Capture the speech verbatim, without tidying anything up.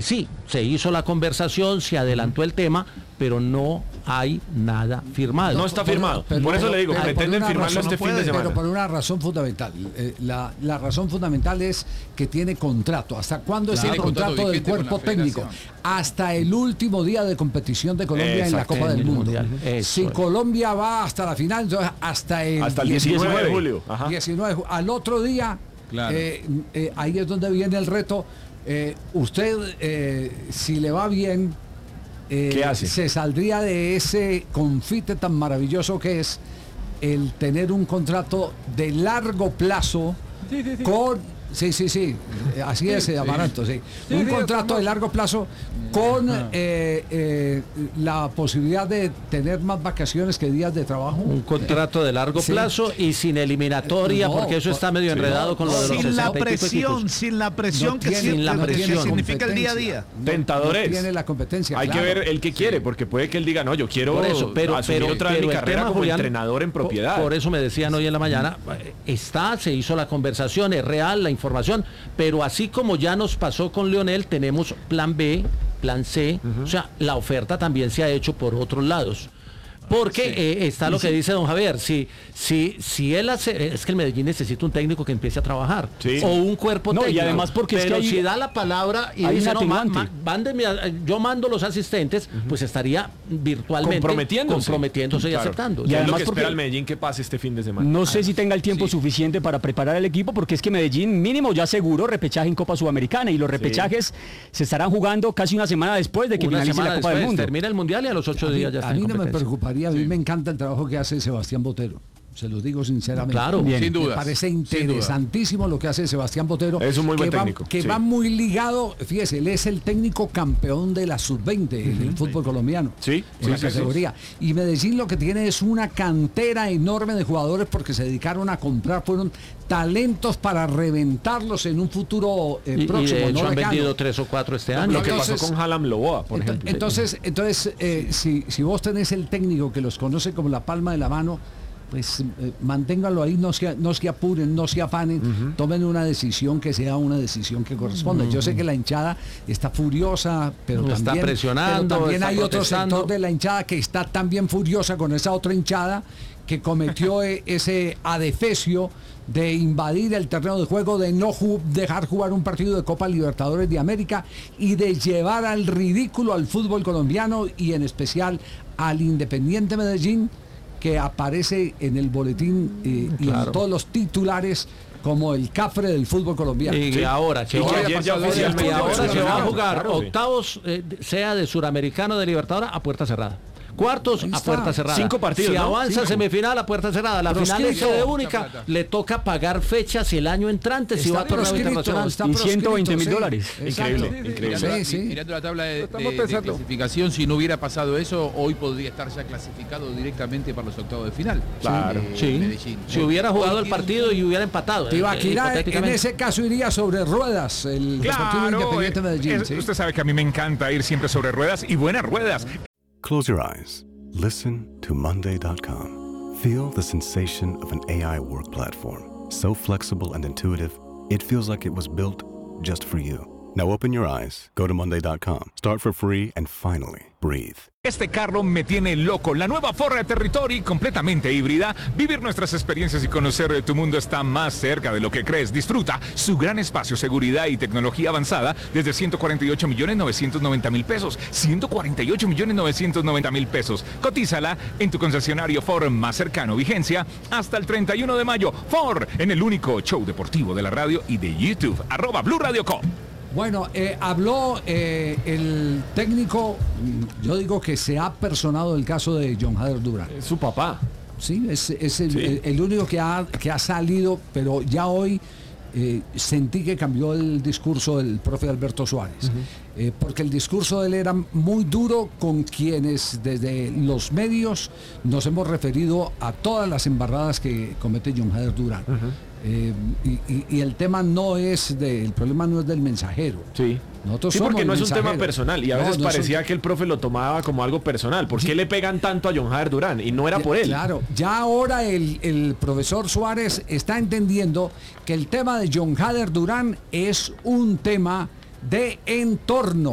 sí, se hizo la conversación, se adelantó el tema, pero no hay nada firmado. No está firmado. Pero, por eso pero, le digo, pretenden firmarlo razón, este no puede, fin de semana. Pero por una razón fundamental. Eh, la, la razón fundamental es que tiene contrato. ¿Hasta cuándo es Claro, el contrato, contrato del cuerpo técnico? Hasta el último día de competición de Colombia en la Copa del Mundo. Si Colombia va hasta la final, entonces hasta el, hasta el diecinueve de julio. Ajá. diecinueve, al otro día, claro. eh, eh, ahí es donde viene el reto. Eh, usted, eh, si le va bien, eh, ¿qué hace? Se saldría de ese confite tan maravilloso que es el tener un contrato de largo plazo sí, sí, sí. con... Sí, sí, sí, así es, sí, Amaranto, sí. sí. Un sí, contrato sí, de largo plazo con eh, eh, la posibilidad de tener más vacaciones que días de trabajo. Un contrato de largo sí. plazo y sin eliminatoria, no, porque eso está medio sí, enredado no, con lo de los sin la presión, sin la presión no que, tiene, sin la no presión. que significa el día a día. No, Tentadores. No tiene la competencia. Hay claro. que ver el que quiere, porque puede que él diga, no, yo quiero por eso, pero, asumir pero, otra vez pero mi carrera tema, como Julián, entrenador en propiedad. Por, por eso me decían hoy en la mañana, está, se hizo la conversación, es real la información, pero así como ya nos pasó con Leonel, tenemos plan B, plan C, uh-huh. o sea, la oferta también se ha hecho por otros lados. Porque sí. eh, está lo que sí. dice don Javier, si, si, si él hace, es que el Medellín necesita un técnico que empiece a trabajar, sí. o un cuerpo no, técnico, y además porque pero es que hay, si da la palabra y dice, no, ma, ma, mándeme a, yo mando los asistentes, uh-huh. pues estaría virtualmente comprometiéndose, comprometiéndose claro. y aceptando. Y además lo que espera el Medellín que pase este fin de semana. No sé si tenga el tiempo sí. suficiente para preparar el equipo, porque es que Medellín mínimo ya aseguró repechaje en Copa Sudamericana, y los repechajes sí. se estarán jugando casi una semana después de que una finalice la Copa después, del Mundo. Termina el Mundial y a los ocho a días mí, ya está A mí en no me preocuparía, a mí sí. me encanta el trabajo que hace Sebastián Botero. Se lo digo sinceramente. Claro, bien. Sin duda. Me parece interesantísimo lo que hace Sebastián Botero. Es un muy buen que técnico. Va, que sí. va muy ligado, fíjese, él es el técnico campeón de la sub veinte uh-huh. del fútbol colombiano. Sí, en sí, la sí, categoría. Sí. Y Medellín lo que tiene es una cantera enorme de jugadores porque se dedicaron a comprar, fueron talentos para reventarlos en un futuro eh, y, próximo. Y de hecho no han lejano. vendido tres o cuatro este año. Lo que entonces, pasó con Halam Loboa, por ent- ejemplo. Entonces, entonces eh, si, si vos tenés el técnico que los conoce como la palma de la mano, pues eh, manténganlo ahí, no se, no se apuren, no se afanen, uh-huh. tomen una decisión que sea una decisión que corresponda. Uh-huh. Yo sé que la hinchada está furiosa, pero no también, está presionando, pero también está hay otro protestando. sector de la hinchada que está también furiosa con esa otra hinchada que cometió ese adefesio de invadir el terreno de juego, de no ju- dejar jugar un partido de Copa Libertadores de América y de llevar al ridículo al fútbol colombiano y en especial al Independiente Medellín, que aparece en el boletín eh, y claro. en todos los titulares como el cafre del fútbol colombiano. Y sí. ahora, que, y ahora, ayer ya oficialmente y ahora se va a jugar claro, octavos, eh, sea de Suramericano, de Libertadores, a puerta cerrada. Cuartos a puerta cerrada. Cinco partidos. Si ¿no? avanza Cinco. semifinal a puerta cerrada. La Pero final es de única. plata. Le toca pagar fechas y el año entrante si Está va a torneo internacional. está y ciento veinte mil sí. dólares. Increíble, Sí, sí, increíble. Mirando, Sí, sí. mirando la tabla de, de, de clasificación, si no hubiera pasado eso, hoy podría estar ya clasificado directamente para los octavos de final. Claro. Eh, Sí. Medellín. Si hubiera jugado el partido y hubiera empatado. Tibaquirá, eh, en ese caso iría sobre ruedas el Deportivo Claro, Independiente eh, Medellín. es- ¿sí? usted sabe que a mí me encanta ir siempre sobre ruedas y buenas ruedas. Close your eyes. Listen to Monday dot com. Feel the sensation of an A I work platform. So flexible and intuitive, it feels like it was built just for you. Now open your eyes, go to Monday dot com, start for free, and finally, breathe. Este carro me tiene loco. La nueva Ford Territory, completamente híbrida. Vivir nuestras experiencias y conocer tu mundo está más cerca de lo que crees. Disfruta su gran espacio, seguridad y tecnología avanzada desde ciento cuarenta y ocho millones novecientos noventa mil pesos. ciento cuarenta y ocho millones novecientos noventa mil pesos. Cotízala en tu concesionario Ford más cercano. Vigencia hasta el treinta y uno de mayo. Ford, en el único show deportivo de la radio y de YouTube. Arroba Blue Radio Com. Bueno, eh, habló eh, el técnico, yo digo que se ha personado el caso de John Hader Durán. Es su papá. Sí, es, es el, Sí. el- el único que ha, que ha salido, pero ya hoy eh, sentí que cambió el discurso del profe Alberto Suárez. Uh-huh. eh, porque el discurso de él era muy duro con quienes desde los medios nos hemos referido a todas las embarradas que comete John Hader Durán. Uh-huh. Eh, y, y, y el tema no es de, el problema no es del mensajero. Sí. Nosotros Sí, somos porque no es un mensajeros. tema personal y a No, veces no es un- parecía que el profe lo tomaba como algo personal. ¿Por qué Sí. le pegan tanto a John Hader Durán? Y no era por él. Claro, ya ahora el, el profesor Suárez está entendiendo que el tema de John Hader Durán es un tema de entorno.